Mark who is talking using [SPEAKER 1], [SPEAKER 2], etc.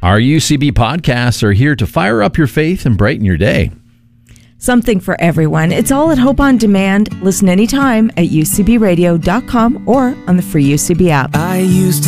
[SPEAKER 1] Our UCB podcasts are here to fire up your faith and brighten your day.
[SPEAKER 2] Something for everyone. It's all at Hope on Demand. Listen anytime at ucbradio.com or on the free UCB app.
[SPEAKER 3] I used to